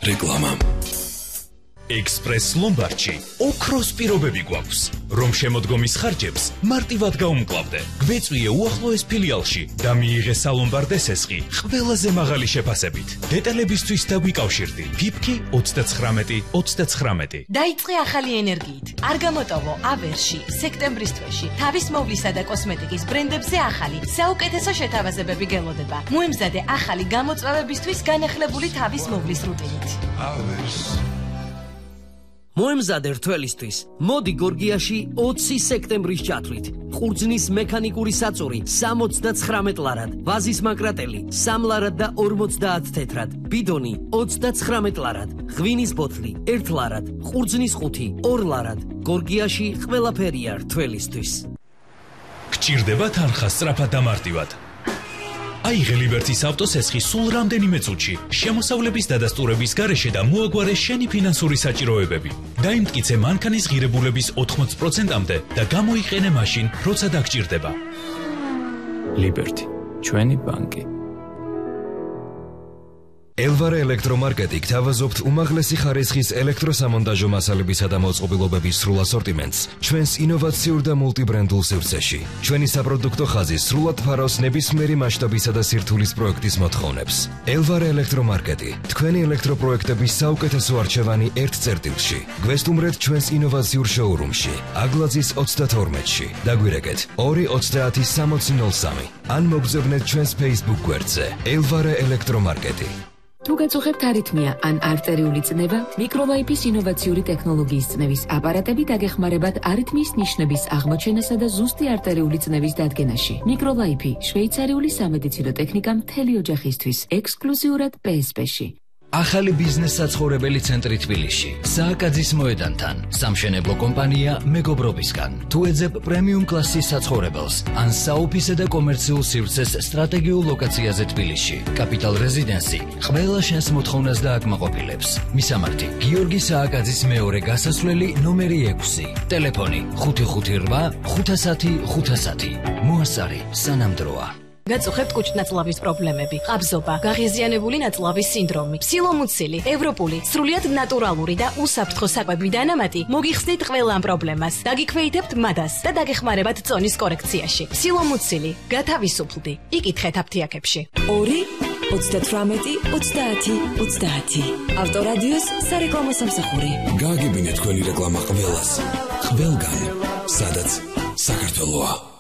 რეკლამა. Express Lombardში ოქროს პირობები გვაქვს, რომ შემოდგომის ხარჯებს მარტივად გაუმკლავდე. გვეწვიე უახლოეს ფილიალში და მიიღე სალომბარდ ესესხი ყველაზე მაღალი შეფასებით. დეტალებისთვის დაგვიკავშირდი. ფიფკი 39-39. დაიწყე ახალი ენერგიით. არ გამოტოვო ავერში, სექტემბრის თვეში. თავის მოვლისა და კოსმეტიკის ბრენდებზე ახალი, საუკეთესო შეთავაზებები გელოდება. მოემზადე ახალი გამოწვევებისთვის განახლებული თავის მოვლის რუტინით. მოემზადე რთველისთვის. მოდი გორგიაში 20 სექტემბრის ჩათვლით. ყურძნის მექანიკური საწური 79 ლარად, ვაზის მაკრატელი 3 ლარად და 50 თეთრად, ბიდონი 29 ლარად, ღვინის ბოთლი 1 ლარად, ყურძნის ყუთი 2 ლარად. გორგიაში ყველაფერია რთველისთვის. გჭირდება თანხა სწრაფად და მარტივად. აიღე ლიბერტის ავტოსესხი სულ რამდენიმე წუთში, შემოსავლების დადასტურების გარეშე და მოაგვარე შენი ფინანსური საჭიროებები. დაიმტკიცე მანქანის ღირებულების 80%-მდე და გამოიყენე მაშინ, როცა დაგჭირდება. ლიბერტი, ჩვენი ბანკი. ელვარე ელექტრომარკეტი გთავაზობთ უმაღლესი ხარისხის ელექტროსამონტაჟო მასალებისა და მოწყობილობების სრულ ასორტიმენტს ჩვენს ინოვაციურ და მულტიბრენდულ სივრცეში. ჩვენი საპროდუქტო ხაზი სრულად ფარავს ნებისმიერი მასშტაბისა და სირთულის პროექტის მოთხოვნებს. ელვარე ელექტრომარკეტი, თქვენი ელექტროპროექტების საუკეთესო არჩევანი ერთ წერტილში. გვესტუმრეთ ჩვენს ინოვაციურ შოურუმში, აგლაძის 32-ში. დაგვირეკეთ 230-6003 ან მოგზავნეთ ჩვენს Facebook გვერდზე ელვარე ელექტრომარკეტი. თუ გაწუხებთ არითმია ან არტერიული წნევა, მიკროლაიფის ინოვაციური ტექნოლოგიის წნევის აპარატები დაგეხმარებათ არითმიის ნიშნების აღმოჩენასა და ზუსტი არტერიული წნევის დადგენაში. მიკროლაიფი, შვეიცარიული სამედიცინო ტექნიკა მთელი ოჯახისთვის, ექსკლუზიურად PSP-ში. ახალი ბიზნეს საცხოვრებელი ცენტრი თბილისში, სააკაძის მოედანთან, სამშენებლო კომპანია მეგობრობისგან. თუ ეძებ პრემიუმ კლასის საცხოვრებელს, ან საოფისე და კომერციულ სივრცეს სტრატეგიულ ლოკაციაზე თბილისში, კაპიტალ რეზიდენსი ყველა შენს მოთხოვნას დააკმაყოფილებს. მისამართი: გიორგი სააკაძის მეორე გასასვლელი ნომერი 6, ტელეფონი 558 510 510. მოასწარი სანამდროა. გაწუხებთ კუჭნაწლავის პრობლემები, ყაბზობა, გაღიზიანებული ნაწლავის სინდრომი, ფსილომუცილი, ევროპული, სრულიად ნატურალური და უსაფრთხო საკვები დანამატი, მოგიხსნით ყველა ამ პრობლემას. დაგიქვეითებთ მადას და დაგეხმარებათ წონის კორექციაში. ფსილომუცილი, გათავისუფლდი. იკითხეთ აფთიაქებში. 2 38 30 30. ავტორადიოს სარეკლამო სამსახური. გააგებინეთ თქვენი რეკლამა ყველას, ყველგან, სადაც საქართველოა.